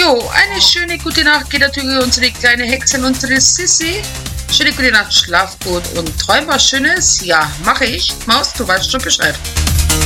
Jo, eine schöne gute Nacht geht natürlich unsere kleine Hexe und unsere Sissi. Schöne gute Nacht, schlaf gut und träum was Schönes. Ja, mache ich. Maus, du weißt schon Bescheid.